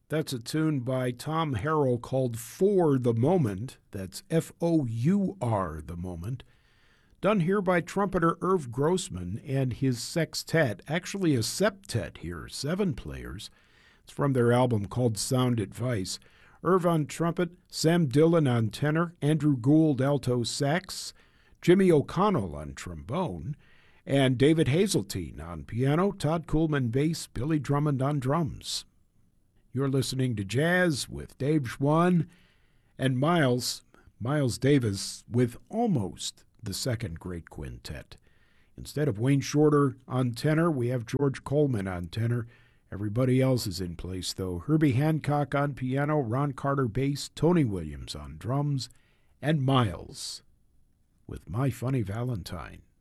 That's a tune by Tom Harrell called For the Moment. That's Four, the moment. Done here by trumpeter Irv Grossman and his sextet, actually a septet here, 7 players. It's from their album called Sound Advice. Irv on trumpet, Sam Dillon on tenor, Andrew Gould alto sax, Jimmy O'Connell on trombone, and David Hazeltine on piano, Todd Coolman bass, Billy Drummond on drums. You're listening to Jazz with Dave Schwann and Miles Davis with almost the second great quintet. Instead of Wayne Shorter on tenor, we have George Coleman on tenor. Everybody else is in place, though. Herbie Hancock on piano, Ron Carter bass, Tony Williams on drums, and Miles with My Funny Valentine.